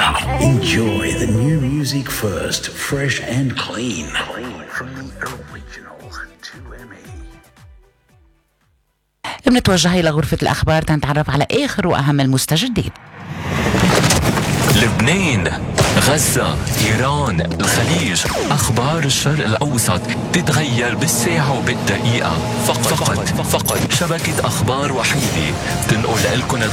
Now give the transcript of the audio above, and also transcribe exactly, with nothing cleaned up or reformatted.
Enjoy the new music first, fresh and clean. Clean from the original two M A. بنتوجه إلى غرفة الأخبار تنتعرف على آخر وأهم المستجدين. لبنان، غزة، إيران، الخليج، أخبار الشرق الأوسط تتغير بالساعة وبالدقيقة. فقط فقط, فقط شبكة أخبار وحيدة تنقل لكم